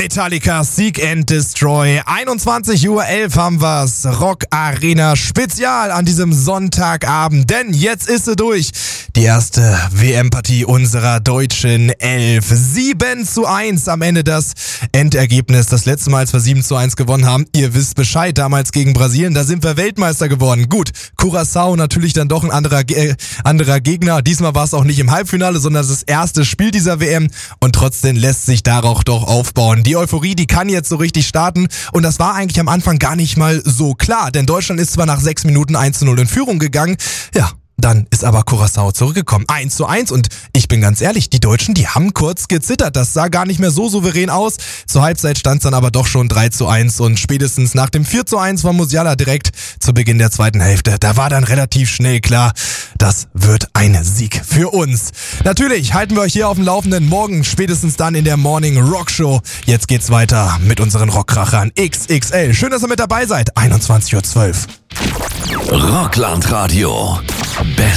Metallica, Seek and Destroy. 21:11 Uhr haben wir's. Rock Arena Spezial an diesem Sonntagabend. Denn jetzt ist sie durch. Die erste WM-Partie unserer deutschen Elf. 7:1 am Ende das Endergebnis. Das letzte Mal, als wir 7:1 gewonnen haben. Ihr wisst Bescheid, damals gegen Brasilien. Da sind wir Weltmeister geworden. Gut, Curaçao natürlich dann doch ein anderer Gegner. Diesmal war es auch nicht im Halbfinale, sondern das erste Spiel dieser WM. Und trotzdem lässt sich darauf doch aufbauen. Die Euphorie, die kann jetzt so richtig starten. Und das war eigentlich am Anfang gar nicht mal so klar. Denn Deutschland ist zwar nach 6 Minuten 1:0 in Führung gegangen. Ja. Dann ist aber Curaçao zurückgekommen. 1:1 und ich bin ganz ehrlich, die Deutschen, die haben kurz gezittert. Das sah gar nicht mehr so souverän aus. Zur Halbzeit stand es dann aber doch schon 3:1 und spätestens nach dem 4:1 von Musiala direkt zu Beginn der zweiten Hälfte, da war dann relativ schnell klar, das wird ein Sieg für uns. Natürlich halten wir euch hier auf dem Laufenden, morgen spätestens dann in der Morning Rock Show. Jetzt geht's weiter mit unseren Rockkrachern XXL. Schön, dass ihr mit dabei seid. 21:12 Uhr. Rockland Radio. Best